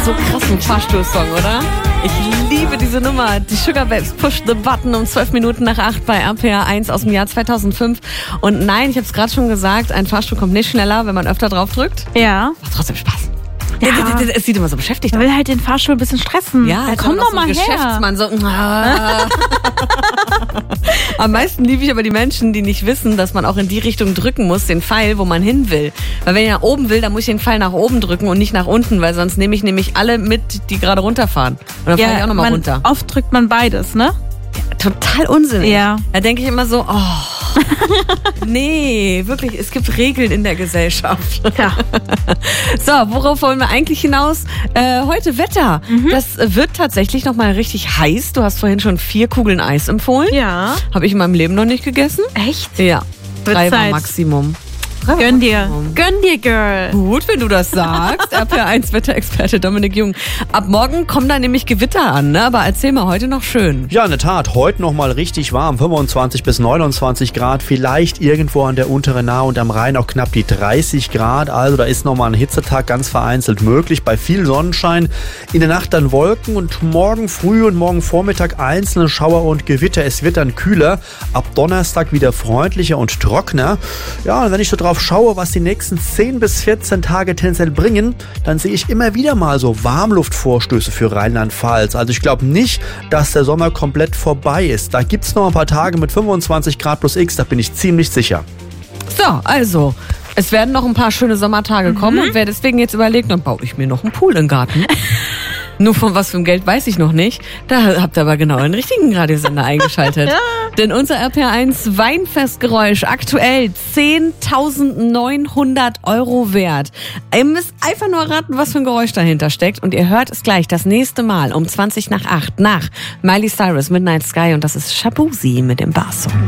so krassen Fahrstuhlsong, oder? Ich liebe diese Nummer. Die Sugar Babes, Push the Button um 12 Minuten nach 8 bei RPR 1 aus dem Jahr 2005. Und nein, ich habe es gerade schon gesagt, ein Fahrstuhl kommt nicht schneller, wenn man öfter drauf drückt. Ja. Macht trotzdem Spaß. Ja. Es sieht immer so beschäftigt aus. Man will halt den Fahrstuhl ein bisschen stressen. Ja, komm doch mal her. Geschäftsmann, so. Am meisten liebe ich aber die Menschen, die nicht wissen, dass man auch in die Richtung drücken muss, den Pfeil, wo man hin will. Weil wenn ich nach oben will, dann muss ich den Pfeil nach oben drücken und nicht nach unten, weil sonst nehme ich nämlich alle mit, die gerade runterfahren. Und dann fahre ich auch nochmal runter. Oft drückt man beides, ne? Ja, total unsinnig. Ja. Da denke ich immer so, nee, wirklich, es gibt Regeln in der Gesellschaft. Ja. So, worauf wollen wir eigentlich hinaus? Heute Wetter. Das wird tatsächlich nochmal richtig heiß. Du hast vorhin schon 4 Kugeln Eis empfohlen. Ja. Habe ich in meinem Leben noch nicht gegessen. Echt? Ja. 3 war Zeit. Maximum. Gönn dir, Girl. Gut, wenn du das sagst. RPR1 Wetterexperte Dominik Jung. Ab morgen kommen da nämlich Gewitter an, ne? Aber erzähl mal heute noch schön. Ja, in der Tat, heute nochmal richtig warm, 25 bis 29 Grad, vielleicht irgendwo an der unteren Nahe und am Rhein auch knapp die 30 Grad. Also da ist nochmal ein Hitzetag ganz vereinzelt möglich, bei viel Sonnenschein. In der Nacht dann Wolken und morgen früh und morgen Vormittag einzelne Schauer und Gewitter. Es wird dann kühler, ab Donnerstag wieder freundlicher und trockener. Ja, und wenn ich so drauf schaue, was die nächsten 10 bis 14 Tage tendenziell bringen, dann sehe ich immer wieder mal so Warmluftvorstöße für Rheinland-Pfalz. Also ich glaube nicht, dass der Sommer komplett vorbei ist. Da gibt es noch ein paar Tage mit 25 Grad plus X, da bin ich ziemlich sicher. So, also, es werden noch ein paar schöne Sommertage kommen und wer deswegen jetzt überlegt, dann baue ich mir noch einen Pool im Garten. Nur von was für einem Geld weiß ich noch nicht. Da habt ihr aber genau den richtigen Radiosender eingeschaltet. Denn unser RPR1 Weinfestgeräusch aktuell 10.900 € wert. Ihr müsst einfach nur raten, was für ein Geräusch dahinter steckt. Und ihr hört es gleich das nächste Mal um 20 nach 8 nach Miley Cyrus Midnight Sky. Und das ist Shabuzi mit dem Barsong.